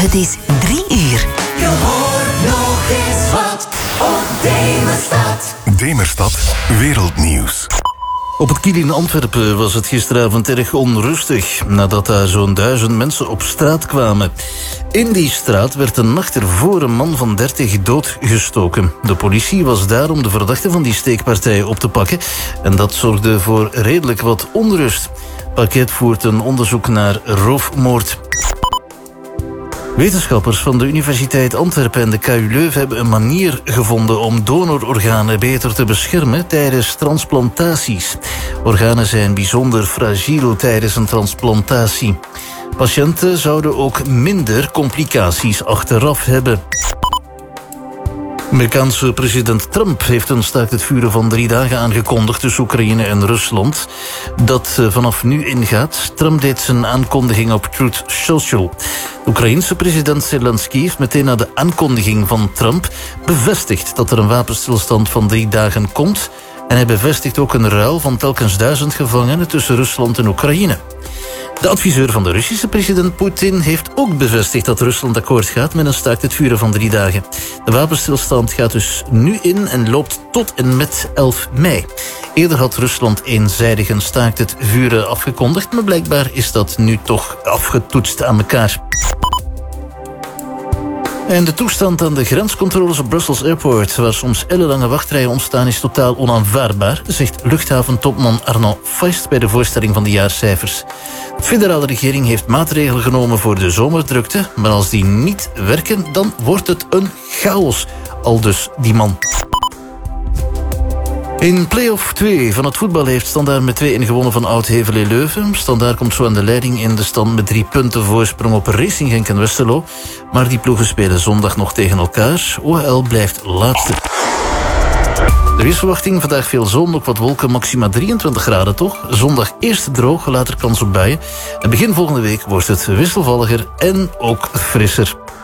Het is 3 uur. Je hoort nog eens wat op Demerstad. Demerstad Wereldnieuws. Op het Kiel in Antwerpen was het gisteravond erg onrustig, nadat daar zo'n 1000 mensen op straat kwamen. In die straat werd de nacht ervoor een man van 30 doodgestoken. De politie was daar om de verdachte van die steekpartij op te pakken en dat zorgde voor redelijk wat onrust. Het parket voert een onderzoek naar roofmoord. Wetenschappers van de Universiteit Antwerpen en de KU Leuven hebben een manier gevonden om donororganen beter te beschermen tijdens transplantaties. Organen zijn bijzonder fragiel tijdens een transplantatie. Patiënten zouden ook minder complicaties achteraf hebben. Amerikaanse president Trump heeft een staakt het vuren van 3 dagen aangekondigd tussen Oekraïne en Rusland. Dat vanaf nu ingaat. Trump deed zijn aankondiging op Truth Social. De Oekraïense president Zelensky heeft meteen na de aankondiging van Trump bevestigd dat er een wapenstilstand van 3 dagen komt. En hij bevestigt ook een ruil van telkens 1000 gevangenen tussen Rusland en Oekraïne. De adviseur van de Russische president Poetin heeft ook bevestigd dat Rusland akkoord gaat met een staakt het vuren van 3 dagen. De wapenstilstand gaat dus nu in en loopt tot en met 11 mei. Eerder had Rusland eenzijdig een staakt het vuren afgekondigd, maar blijkbaar is dat nu toch afgetoetst aan elkaar. En de toestand aan de grenscontroles op Brussels Airport, waar soms ellenlange wachtrijen ontstaan, is totaal onaanvaardbaar, zegt luchthaventopman Arnaud Feist bij de voorstelling van de jaarcijfers. De federale regering heeft maatregelen genomen voor de zomerdrukte, maar als die niet werken, dan wordt het een chaos. Aldus die man. In play-off 2 van het voetbal heeft Standaard met 2-1 gewonnen van Oud-Heverlee Leuven. Standaard komt zo aan de leiding in de stand met 3 punten voorsprong op Racing Genk en Westerlo. Maar die ploegen spelen zondag nog tegen elkaar. OHL blijft laatste. De weersverwachting, vandaag veel zon, ook wat wolken, maxima 23 graden toch. Zondag eerst droog, later kans op buien. En begin volgende week wordt het wisselvalliger en ook frisser.